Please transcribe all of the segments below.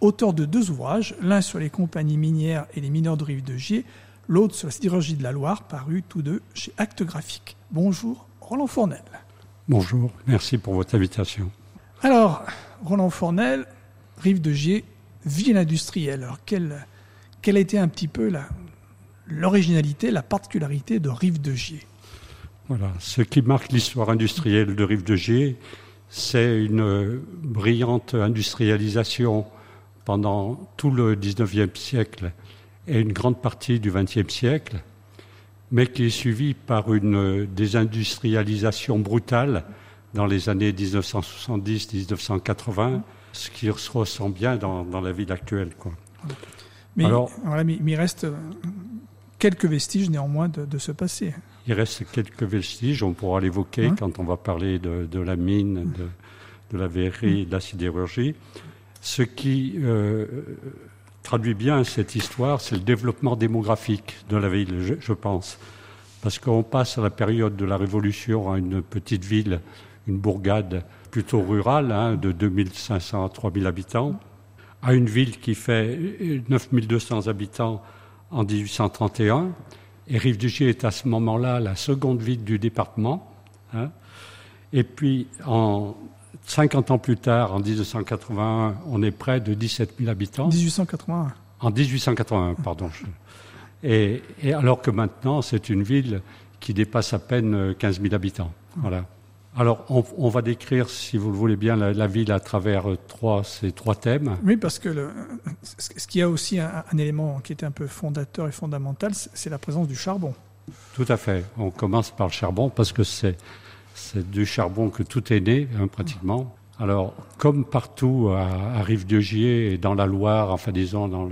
auteur de 2 ouvrages, l'un sur les compagnies minières et les mineurs de Rive de Gier, l'autre sur la sidérurgie de la Loire, parus tous deux chez Actes Graphiques. Bonjour, Roland Fournel. Bonjour, merci pour votre invitation. Alors, Roland Fournel, Rive de Gier, ville industrielle. Alors, quelle a été un petit peu l'originalité, la particularité de Rive de Gier? Voilà, ce qui marque l'histoire industrielle de Rive de Gier, c'est une brillante industrialisation pendant tout le XIXe siècle et une grande partie du XXe siècle, mais qui est suivie par une désindustrialisation brutale dans les années 1970-1980, ce qui se ressent bien dans la ville actuelle, quoi. Mais il reste quelques vestiges néanmoins de ce passé. Il reste quelques vestiges, on pourra l'évoquer quand on va parler de la mine, de la verrerie, de la sidérurgie. Ce qui traduit bien cette histoire, c'est le développement démographique de la ville, je pense. Parce qu'on passe à la période de la Révolution à une petite ville, une bourgade plutôt rurale, de 2500 à 3000 habitants, à une ville qui fait 9200 habitants en 1831. Et Rive de Gier est à ce moment-là la seconde ville du département. Et puis, 50 ans plus tard, en 1981, on est près de 17 000 habitants. 1881. En 1881, pardon. Et alors que maintenant, c'est une ville qui dépasse à peine 15 000 habitants. Voilà. Alors, on va décrire, si vous le voulez bien, la ville à travers ces 3 thèmes. Oui, parce que ce qui a aussi un élément qui était un peu fondateur et fondamental, c'est la présence du charbon. Tout à fait. On commence par le charbon parce que c'est du charbon que tout est né, pratiquement. Alors, comme partout à Rive de Gier et dans la Loire, enfin disons dans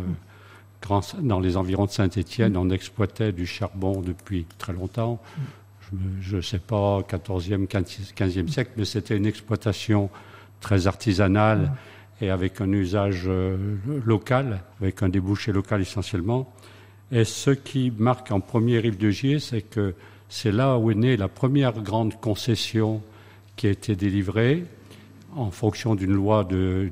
les environs de Saint-Étienne, on exploitait du charbon depuis très longtemps. Je ne sais pas, 14e, 15e siècle, mais c'était une exploitation très artisanale et avec un usage local, avec un débouché local essentiellement. Et ce qui marque en premier Rive de Gier, c'est que c'est là où est née la première grande concession qui a été délivrée en fonction d'une loi de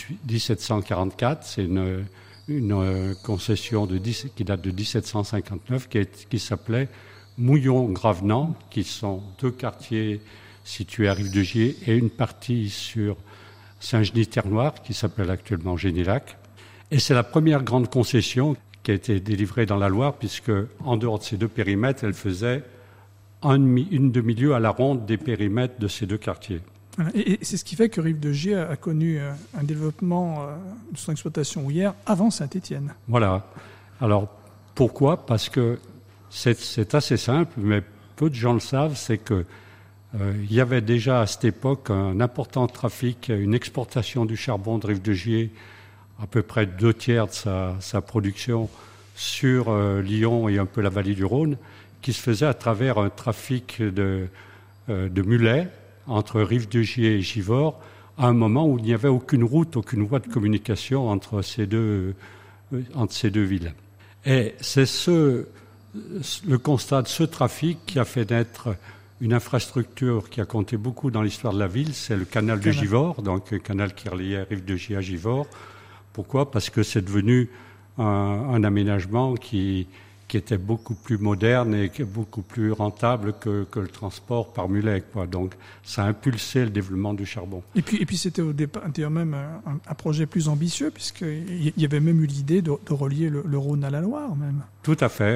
1744. C'est une concession qui date de 1759 qui s'appelait Mouillon-Gravenant, qui sont 2 quartiers situés à Rive de Gier et une partie sur Saint-Genis-Terre-Noire, qui s'appelle actuellement Génilac. Et c'est la première grande concession qui a été délivrée dans la Loire, puisque en dehors de ces 2 périmètres, elle faisait une demi-lieue à la ronde des périmètres de ces 2 quartiers. Et c'est ce qui fait que Rive de Gier a connu un développement de son exploitation houillère avant Saint-Étienne. Voilà. Alors, pourquoi ? Parce que c'est assez simple, mais peu de gens le savent, c'est que il y avait déjà à cette époque un important trafic, une exportation du charbon de Rive de Gier, à peu près 2/3 de sa production sur Lyon et un peu la vallée du Rhône, qui se faisait à travers un trafic de mulets entre Rive de Gier et Givors, à un moment où il n'y avait aucune route, aucune voie de communication entre ces deux villes. Et c'est le constat de ce trafic qui a fait naître une infrastructure qui a compté beaucoup dans l'histoire de la ville, c'est le canal de Givors, donc le canal qui reliait Rive de Gier à Givors. Pourquoi ? Parce que c'est devenu un aménagement qui était beaucoup plus moderne et beaucoup plus rentable que le transport par mulet, quoi. Donc ça a impulsé le développement du charbon. Et puis c'était au départ même un projet plus ambitieux, puisqu'il y avait même eu l'idée de relier le Rhône à la Loire même. Tout à fait.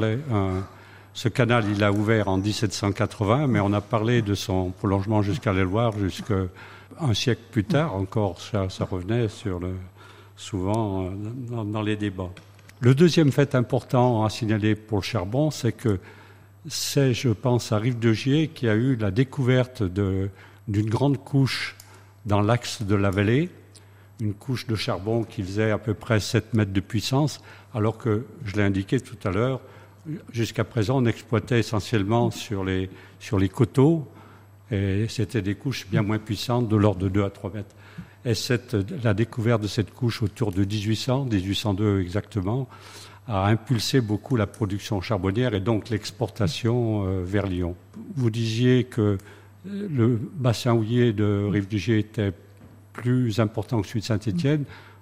Ce canal, il a ouvert en 1780, mais on a parlé de son prolongement jusqu'à la Loire, jusqu'à un siècle plus tard encore. Ça revenait souvent dans les débats. Le deuxième fait important à signaler pour le charbon, c'est que c'est, je pense, à Rive de Gier qui a eu la découverte d'une grande couche dans l'axe de la vallée, une couche de charbon qui faisait à peu près 7 mètres de puissance, alors que, je l'ai indiqué tout à l'heure, jusqu'à présent, on exploitait essentiellement sur les coteaux, et c'était des couches bien moins puissantes, de l'ordre de 2 à 3 mètres. Et la découverte de cette couche autour de 1802 exactement, a impulsé beaucoup la production charbonnière et donc l'exportation vers Lyon. Vous disiez que le bassin houiller de Rive de Gier était plus important que celui de Saint-Étienne.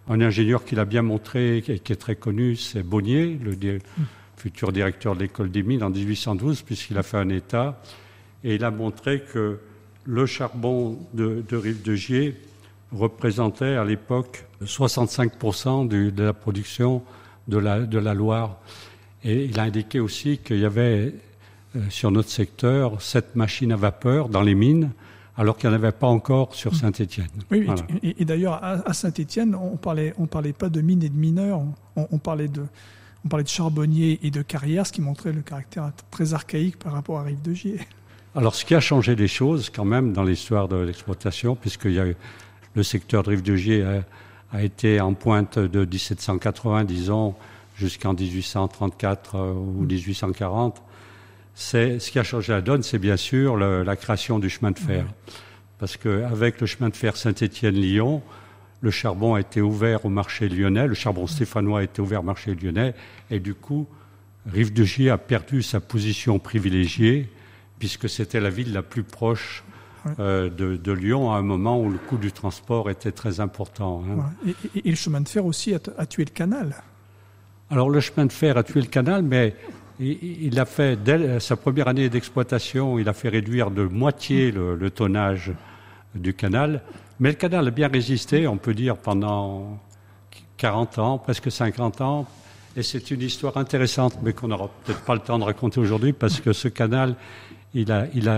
Un ingénieur qui l'a bien montré, qui est très connu, c'est Bonnier, futur directeur de l'école des mines en 1812, puisqu'il a fait un état. Et il a montré que le charbon de Rive de Gier représentait à l'époque 65% de la production de la Loire. Et il a indiqué aussi qu'il y avait sur notre secteur 7 machines à vapeur dans les mines, alors qu'il n'y en avait pas encore sur Saint-Étienne. Oui, voilà. Et d'ailleurs, à Saint-Étienne, on parlait pas de mines et de mineurs, on parlait de charbonniers et de carrières, ce qui montrait le caractère très archaïque par rapport à Rive de Gier. Alors, ce qui a changé les choses, quand même, dans l'histoire de l'exploitation, puisqu'il y a eu le secteur de Rive de Gier a été en pointe de 1780, disons, jusqu'en 1834 ou 1840. Ce qui a changé la donne, c'est bien sûr la création du chemin de fer. Parce qu'avec le chemin de fer Saint-Étienne-Lyon, le charbon a été ouvert au marché lyonnais, le charbon stéphanois a été ouvert au marché lyonnais, et du coup, Rive de Gier a perdu sa position privilégiée, puisque c'était la ville la plus proche de Lyon à un moment où le coût du transport était très important. Hein. Et le chemin de fer aussi a tué le canal. Alors le chemin de fer a tué le canal, mais il a fait, dès sa première année d'exploitation, il a fait réduire de moitié le tonnage du canal. Mais le canal a bien résisté, on peut dire, pendant 40 ans, presque 50 ans. Et c'est une histoire intéressante, mais qu'on n'aura peut-être pas le temps de raconter aujourd'hui, parce que ce canal, il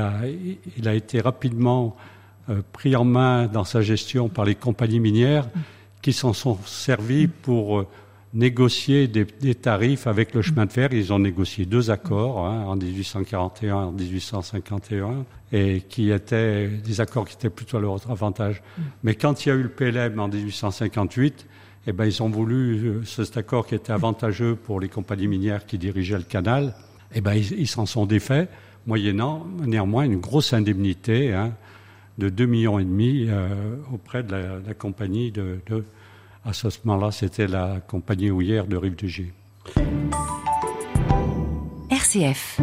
a été rapidement pris en main dans sa gestion par les compagnies minières qui s'en sont servies pour négocier des tarifs avec le chemin de fer. Ils ont négocié 2 accords, en 1841 et en 1851, et qui étaient des accords qui étaient plutôt à leur avantage. Mais quand il y a eu le PLM en 1858, eh ben, ils ont voulu, cet accord qui était avantageux pour les compagnies minières qui dirigeaient le canal, eh ben, ils s'en sont défaits, moyennant néanmoins une grosse indemnité de 2,5 millions auprès de la compagnie à ce moment-là, c'était la compagnie houillère de Rive de Gier. RCF.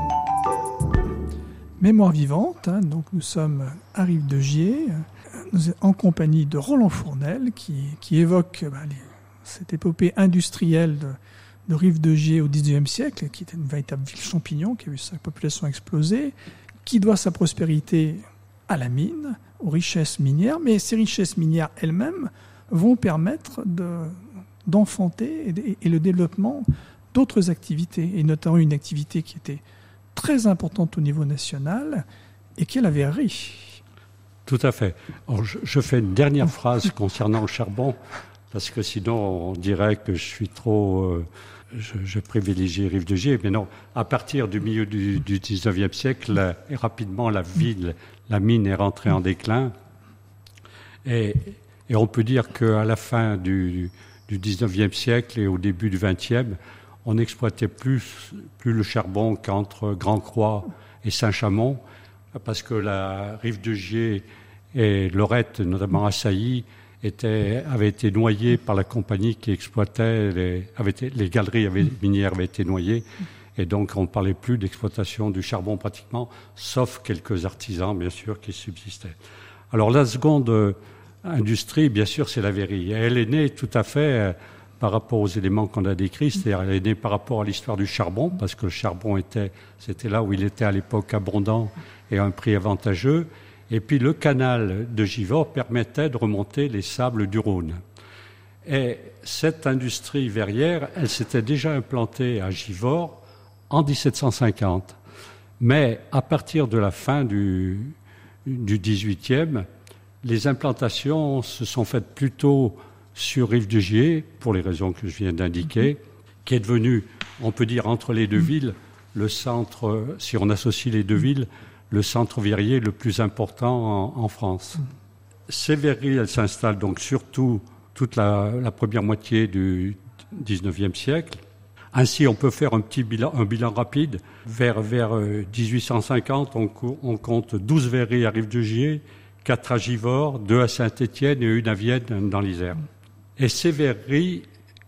Mémoire vivante, donc nous sommes à Rive de Gier, nous sommes en compagnie de Roland Fournel qui évoque cette épopée industrielle de Rive de Gier au XIXe siècle, qui était une véritable ville champignon, qui a vu sa population exploser, qui doit sa prospérité à la mine, aux richesses minières, mais ces richesses minières elles-mêmes vont permettre d'enfanter et le développement d'autres activités, et notamment une activité qui était très importante au niveau national et qui est la verrerie. Tout à fait. Alors, je fais une dernière phrase concernant le charbon, parce que sinon on dirait que je suis trop... je privilégie Rive de Gier, mais non. À partir du milieu du 19e siècle, rapidement la mine est rentrée en déclin, et on peut dire qu'à la fin du 19e siècle et au début du 20e, on n'exploitait plus le charbon qu'entre Grand-Croix et Saint-Chamond, parce que la Rive de Gier et Lorette, notamment Assailly, avaient été noyées par la compagnie qui exploitait les galeries minières avaient été noyées, et donc on ne parlait plus d'exploitation du charbon pratiquement, sauf quelques artisans, bien sûr, qui subsistaient. Alors la seconde industrie, bien sûr, c'est la verrerie. Elle est née tout à fait par rapport aux éléments qu'on a décrits, c'est-à-dire elle est née par rapport à l'histoire du charbon, parce que le charbon c'était là où il était à l'époque abondant et à un prix avantageux. Et puis le canal de Givors permettait de remonter les sables du Rhône. Et cette industrie verrière, elle s'était déjà implantée à Givors en 1750. Mais à partir de la fin du 18e, les implantations se sont faites plutôt sur Rive de Gier, pour les raisons que je viens d'indiquer, qui est devenu, on peut dire, entre les deux villes, le centre, si on associe les deux villes, le centre verrier le plus important en France. Ces verreries, elles s'installent donc surtout toute la première moitié du 19e siècle. Ainsi, on peut faire un bilan rapide. Vers 1850, on compte 12 verreries à Rive de Gier, 4 à Givors, 2 à Saint-Étienne et 1 à Vienne dans l'Isère. Et ces verreries,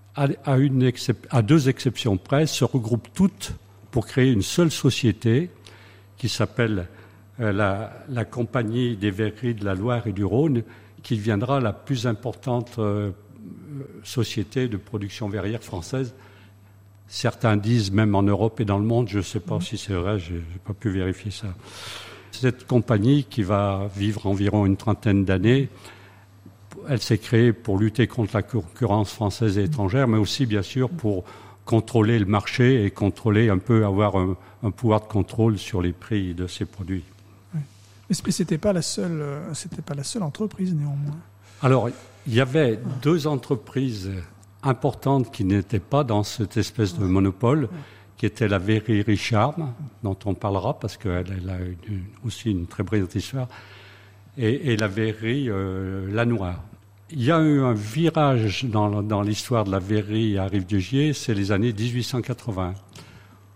à 2 exceptions près, se regroupent toutes pour créer une seule société qui s'appelle la Compagnie des verreries de la Loire et du Rhône, qui deviendra la plus importante société de production verrière française. Certains disent même en Europe et dans le monde, je ne sais pas si c'est vrai, je n'ai pas pu vérifier ça. Cette compagnie qui va vivre environ une trentaine d'années, elle s'est créée pour lutter contre la concurrence française et étrangère, mais aussi bien sûr pour contrôler le marché et contrôler un peu, avoir un pouvoir de contrôle sur les prix de ces produits. Oui. Mais c'était pas la seule entreprise néanmoins. Alors, il y avait deux entreprises importantes qui n'étaient pas dans cette espèce de monopole, qui était la verrerie Richarme, dont on parlera parce qu'elle a aussi une très brillante histoire, et la verrerie Lanoir. Il y a eu un virage dans l'histoire de la verrerie à Rive-de-Gier, c'est les années 1880. Pourquoi ?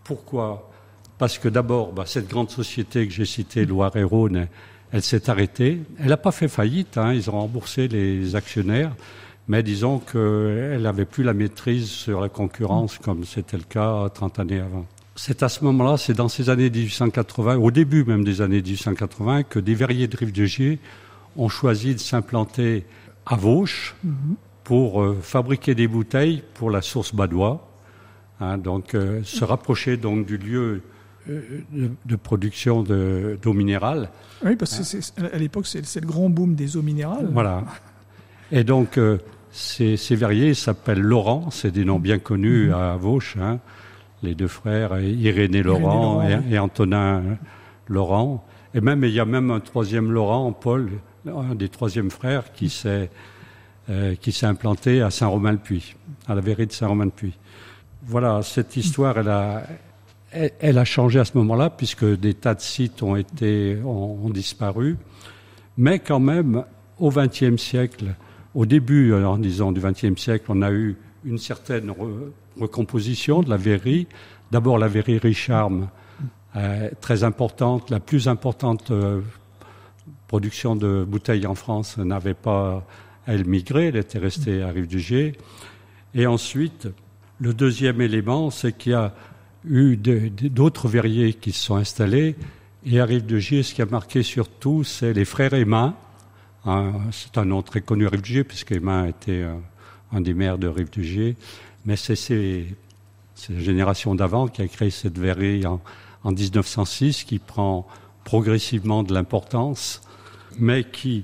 Parce que d'abord, cette grande société que j'ai citée, Loire-et-Rhône, elle s'est arrêtée. Elle n'a pas fait faillite, ils ont remboursé les actionnaires, mais disons qu'elle n'avait plus la maîtrise sur la concurrence comme c'était le cas 30 années avant. C'est à ce moment-là, c'est dans ces années 1880, au début même des années 1880, que des verriers de Rive-de-Gier ont choisi de s'implanter à Vauches pour fabriquer des bouteilles pour la source Badois, donc se rapprocher donc du lieu de production d'eau minérale. Oui, parce que à l'époque, c'est le grand boom des eaux minérales. Voilà. Et donc, ces verriers s'appellent Laurent, c'est des noms bien connus à Vauches, les deux frères, Irénée Laurent et Antonin Laurent. Et même, il y a même un troisième Laurent, Paul, un des troisièmes frères, qui s'est implanté à Saint-Romain-le-Puy, à la verrerie de Saint-Romain-le-Puy. Voilà, cette histoire, elle a changé à ce moment-là, puisque des tas de sites ont disparu. Mais quand même, au XXe siècle, au début, disons, du XXe siècle, on a eu une certaine recomposition de la verrerie. D'abord, la verrerie Richarme, très importante, la plus importante production de bouteilles en France, n'avait pas à émigrer, elle était restée à Rive-de-Gier. Et ensuite, le deuxième élément, c'est qu'il y a eu d'autres verriers qui se sont installés. Et à Rive-de-Gier, ce qui a marqué surtout, c'est les frères Aymin. C'est un nom très connu à Rive-de-Gier, Aymin était un des maires de Rive-de-Gier. Mais c'est la génération d'avant qui a créé cette verrerie en 1906, qui prend progressivement de l'importance, mais qui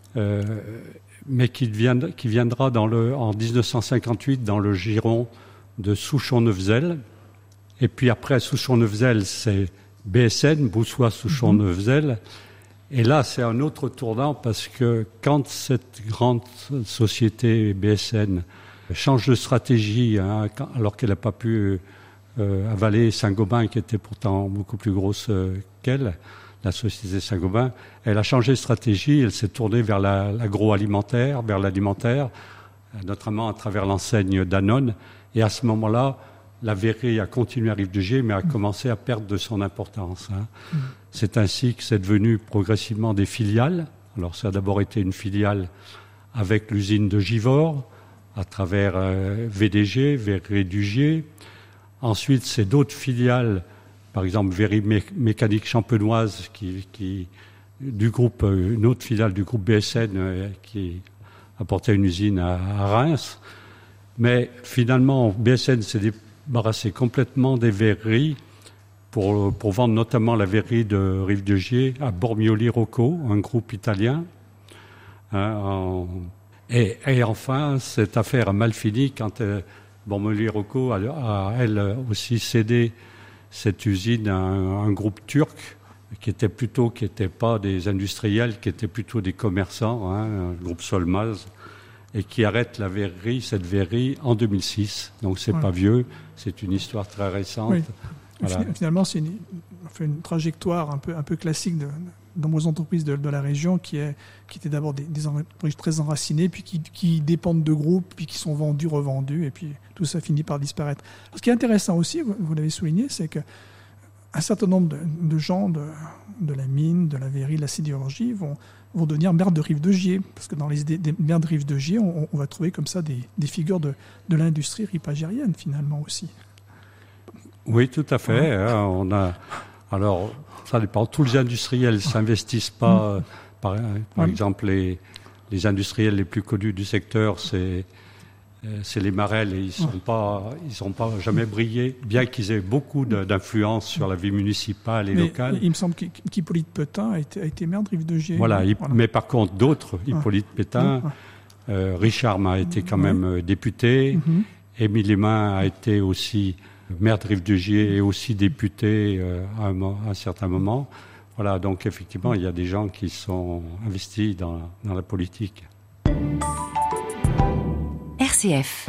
viendra en 1958 dans le giron de Souchon-Neuvzel. Et puis après Souchon-Neuvzel, c'est BSN, Boussois-Souchon-Neuvzel. Et là, c'est un autre tournant parce que quand cette grande société BSN change de stratégie, alors qu'elle n'a pas pu avaler Saint-Gobain, qui était pourtant beaucoup plus grosse qu'elle, la société Saint-Gobain, elle a changé de stratégie, elle s'est tournée vers l'agroalimentaire, vers l'alimentaire, notamment à travers l'enseigne Danone. Et à ce moment-là, la verrerie a continué à Rive-de-Gier, mais a commencé à perdre de son importance. C'est ainsi que c'est devenu progressivement des filiales. Alors ça a d'abord été une filiale avec l'usine de Givors, à travers VDG, Verrerie du Gier. Ensuite, c'est d'autres filiales, par exemple Verrerie Mécanique Champenoise, du groupe, une autre filiale du groupe BSN qui apportait une usine à Reims. Mais finalement, BSN s'est débarrassé complètement des verreries pour vendre notamment la verrerie de Rive-de-Gier à Bormioli Rocco, un groupe italien. Et enfin, cette affaire a mal fini quand Bormioli Rocco a elle aussi cédé cette usine à un groupe turc qui était pas des industriels, qui étaient plutôt des commerçants, un groupe Solmaz, et qui arrête cette verrerie en 2006. Donc c'est pas vieux, c'est une histoire très récente. Oui. Voilà. Finalement, c'est une trajectoire un peu classique de nombreuses entreprises de la région qui étaient d'abord des entreprises très enracinées, puis qui dépendent de groupes, puis qui sont vendus, revendus, et puis tout ça finit par disparaître. Alors, ce qui est intéressant aussi, vous l'avez souligné, c'est qu'un certain nombre de gens de la mine, de la verrerie, de la sidérurgie vont devenir maires de Rive-de-Gier, parce que dans les maires de Rive-de-Gier, on va trouver comme ça des figures de l'industrie ripagérienne finalement aussi. Oui, tout à fait. Alors, ça dépend. Tous les industriels ne s'investissent pas. Par exemple, les industriels les plus connus du secteur, c'est C'est les Marelles et ils sont pas jamais brillé, bien qu'ils aient beaucoup d'influence sur la vie municipale et locale. Il me semble qu'Hippolyte Pétain a été maire de Rive-de-Gier. Voilà, mais par contre d'autres, Hippolyte Pétain, Richard a été quand même député, Émile Hémin a été aussi maire de Rive-de-Gier et aussi député à un certain moment. Voilà, donc effectivement, il y a des gens qui sont investis dans la politique. RCF.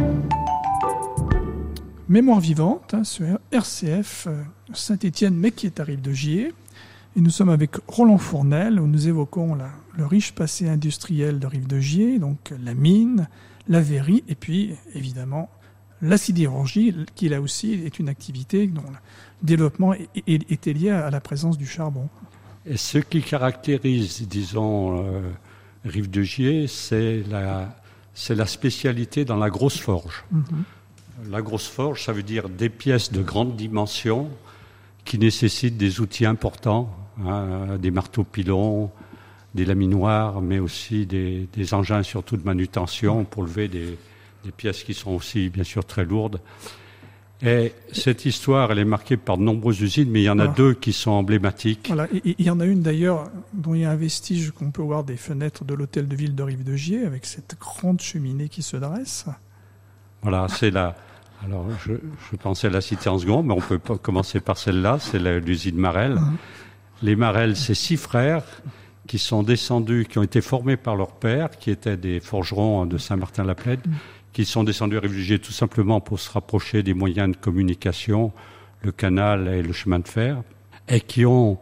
Mémoire vivante sur RCF Saint-Étienne, mais qui est à Rive-de-Gier. Et nous sommes avec Roland Fournel, où nous évoquons le riche passé industriel de Rive-de-Gier, donc la mine, la verrerie, et puis évidemment la sidérurgie, qui là aussi est une activité dont le développement était lié à la présence du charbon. Et ce qui caractérise, disons, Rive-de-Gier, c'est la spécialité dans la grosse forge. La grosse forge, ça veut dire des pièces de grande dimension qui nécessitent des outils importants, des marteaux pilons, des laminoirs, mais aussi des engins surtout de manutention pour lever des pièces qui sont aussi bien sûr très lourdes. Et cette histoire, elle est marquée par de nombreuses usines, mais il y en a deux qui sont emblématiques. Voilà, et il y en a une d'ailleurs dont il y a un vestige qu'on peut voir des fenêtres de l'hôtel de ville de Rive-de-Gier, avec cette grande cheminée qui se dresse. Voilà, c'est la... Alors, je pensais la citer en second, mais on peut pas commencer par celle-là, c'est l'usine Marelles. Les Marelles, c'est 6 frères qui sont descendus, qui ont été formés par leur père, qui étaient des forgerons de Saint-Martin-la-Plaine, qui sont descendus à Rive-de-Gier tout simplement pour se rapprocher des moyens de communication, le canal et le chemin de fer, et qui ont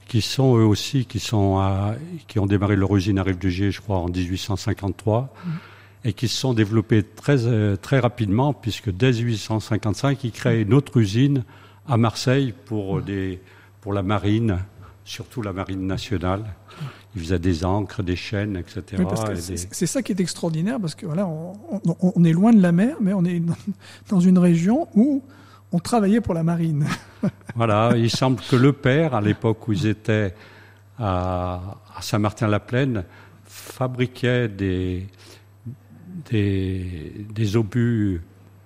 démarré leur usine à Rive-de-Gier, je crois, en 1853, et qui se sont développés très, très rapidement, puisque dès 1855, ils créent une autre usine à Marseille pour la marine, surtout la marine nationale. Ils faisaient des ancres, des chaînes, etc. Oui, parce que c'est ça qui est extraordinaire, parce que voilà, on est loin de la mer, mais on est dans une région où on travaillait pour la marine. Voilà, il semble que le père, à l'époque où ils étaient à Saint-Martin-la-Plaine, fabriquait des obus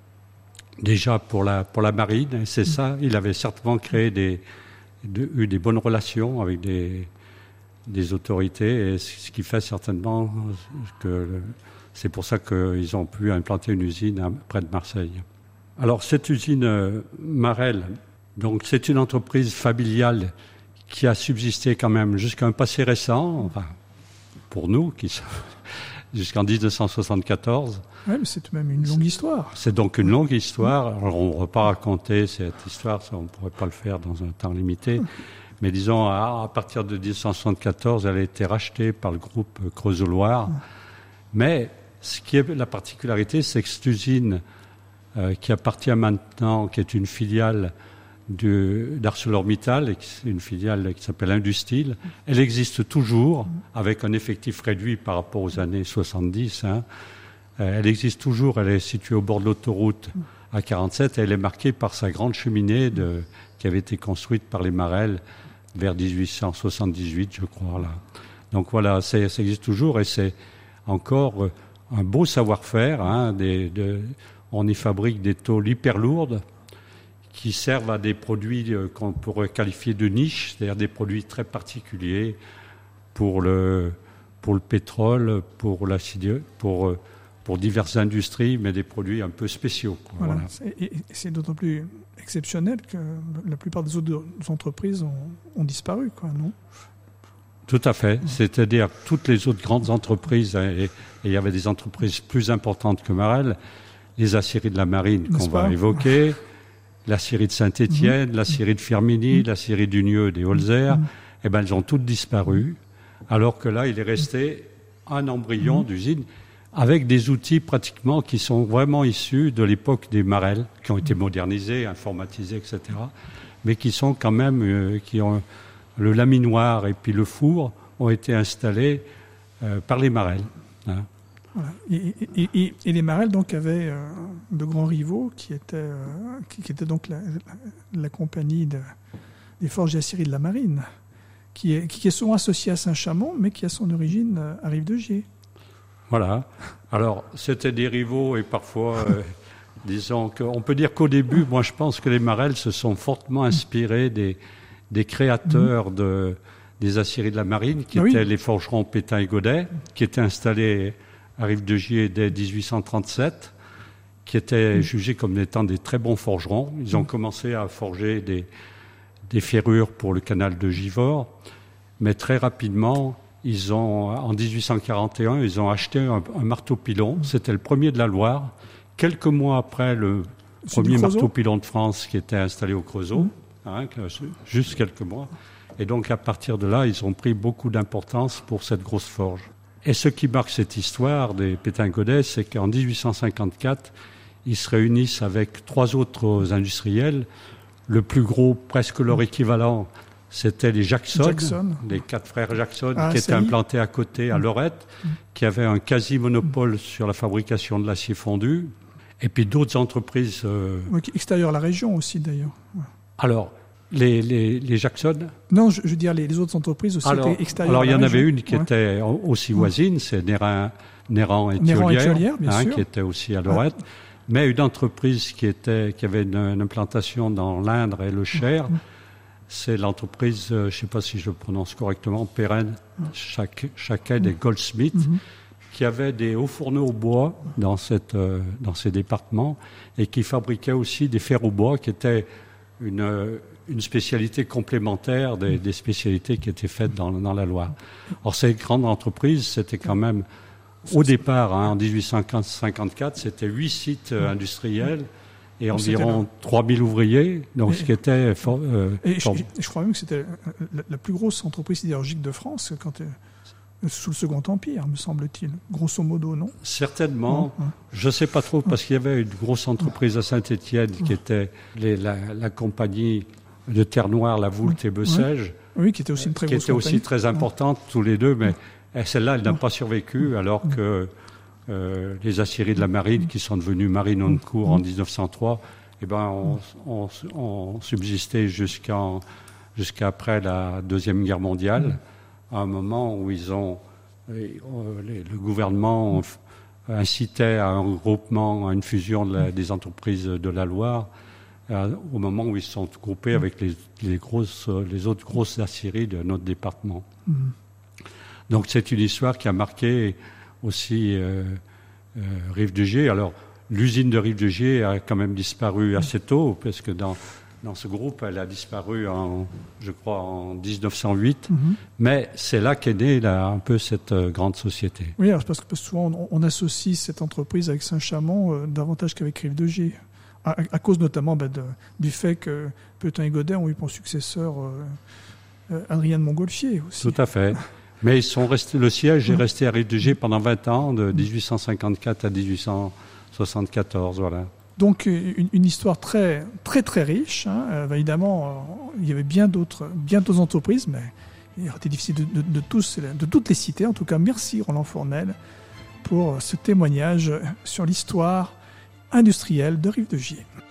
déjà pour la marine. Et c'est ça, il avait certainement créé eu des bonnes relations avec des autorités, et ce qui fait certainement que c'est pour ça qu'ils ont pu implanter une usine près de Marseille. Alors cette usine Marelles, donc c'est une entreprise familiale qui a subsisté quand même jusqu'à un passé récent, enfin pour nous, jusqu'en 1974. Oui, mais c'est même une longue histoire. C'est donc une longue histoire. Alors on ne va pas raconter cette histoire, ça, on ne pourrait pas le faire dans un temps limité. Mais disons, à partir de 1974, elle a été rachetée par le groupe Creusot-Loire. Mais ce qui est la particularité, c'est que cette usine qui appartient maintenant, qui est une filiale d'ArcelorMittal, et une filiale qui s'appelle Industeel, elle existe toujours, avec un effectif réduit par rapport aux années 70. Elle existe toujours, elle est située au bord de l'autoroute à 47, et elle est marquée par sa grande cheminée qui avait été construite par les Marelles vers 1878, je crois. Là. Donc voilà, ça existe toujours, et c'est encore un beau savoir-faire. On y fabrique des tôles hyper lourdes qui servent à des produits qu'on pourrait qualifier de niche, c'est-à-dire des produits très particuliers pour le pétrole, pour diverses industries, mais des produits un peu spéciaux. Voilà. Et c'est d'autant plus exceptionnel que la plupart des autres entreprises ont disparu, non ? Tout à fait. C'est-à-dire toutes les autres grandes entreprises, et il y avait des entreprises plus importantes que Marelles, les aciéries de la marine qu'on va évoquer, l'aciérie de Saint-Étienne, l'aciérie de Firminy, l'aciérie d'Unieux, des Holzer, elles ont toutes disparu, alors que là, il est resté un embryon d'usine avec des outils pratiquement qui sont vraiment issus de l'époque des Marelles, qui ont été modernisés, informatisés, etc., mais qui sont quand même, qui ont le laminoir et puis le four ont été installés par les Marelles. Voilà. Et les Marelles donc avaient de grands rivaux qui étaient donc la compagnie des forges et aciéries de la marine, qui est souvent associée à Saint-Chamond, mais qui a son origine à Rive-de-Gier. Voilà. Alors, c'était des rivaux et parfois, disons qu'on peut dire qu'au début, moi je pense que les Marelles se sont fortement inspirés des créateurs des aciéries de la Marine, qui étaient les forgerons Pétain et Godet, qui étaient installés à Rive-de-Gier dès 1837, qui étaient jugés comme étant des très bons forgerons. Ils ont commencé à forger des ferrures pour le canal de Givors, mais très rapidement, en 1841, ils ont acheté un marteau-pilon. C'était le premier de la Loire. Quelques mois après le premier marteau-pilon de France qui était installé au Creusot, juste quelques mois. Et donc, à partir de là, ils ont pris beaucoup d'importance pour cette grosse forge. Et ce qui marque cette histoire des Pétain-Godet, c'est qu'en 1854, ils se réunissent avec 3 autres industriels. Le plus gros, presque leur équivalent, c'était les Jackson, les 4 frères Jackson, qui étaient implantés à côté, à Lorette, qui avaient un quasi-monopole sur la fabrication de l'acier fondu. Et puis d'autres entreprises... extérieures à la région aussi, d'ailleurs. Ouais. Alors, les Jackson? Non, je veux dire, les autres entreprises aussi étaient extérieures à la région. Alors, il y en avait une qui était aussi voisine, c'est Néran et Thiollière, qui était aussi à Lorette. Mais une entreprise qui avait une implantation dans l'Indre et le Cher, c'est l'entreprise, je ne sais pas si je le prononce correctement, Perrin, Chaquet et Goldsmith, qui avait des hauts fourneaux au bois dans ces départements et qui fabriquait aussi des fers au bois, qui étaient une spécialité complémentaire des spécialités qui étaient faites dans la Loire. Or, ces grandes entreprises, c'était quand même, au départ, en 1854, c'était 8 sites industriels et environ 3000 ouvriers, donc ce qui était... je crois même que c'était la plus grosse entreprise sidérurgique de France sous le Second Empire, me semble-t-il, grosso modo, non? Certainement. Je ne sais pas trop, parce qu'il y avait une grosse entreprise à Saint-Étienne qui était la compagnie de Terre-Noire, La Voulte et Bessèges. Oui, qui était aussi une très grosse compagnie. Qui était aussi très importante, tous les deux, mais celle-là, elle n'a pas survécu, alors que les aciéries de la Marine, qui sont devenues Marine Honnecourt en 1903, ont subsisté jusqu'après la Deuxième Guerre mondiale, à un moment où le gouvernement incitait à un regroupement, à une fusion des entreprises de la Loire, au moment où ils se sont groupés avec les autres grosses aciéries de notre département. Donc c'est une histoire qui a marqué aussi Rive-de-Gier. Alors l'usine de Rive-de-Gier a quand même disparu assez tôt, parce que dans ce groupe, elle a disparu je crois en 1908, mais c'est là qu'est née un peu cette grande société. Oui, alors parce que souvent on associe cette entreprise avec Saint-Chamond davantage qu'avec Rive-de-Gier, à cause notamment du fait que Pétain et Godet ont eu pour successeur Adrien de Montgolfier aussi. Tout à fait. Mais le siège est resté à Rive-de-Gier pendant 20 ans, de 1854 à 1874, voilà. Donc une histoire très très très riche. Évidemment, il y avait bien d'autres entreprises, mais il aurait été difficile de toutes les citer. En tout cas, merci Roland Fournel pour ce témoignage sur l'histoire industrielle de Rive-de-Gier.